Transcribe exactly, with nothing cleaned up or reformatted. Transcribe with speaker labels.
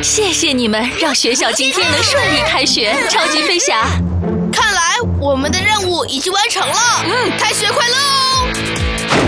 Speaker 1: 谢谢你们，让学校今天能顺利开学。超级飞侠，
Speaker 2: 看来我们的任务已经完成了。嗯，开学快乐哦！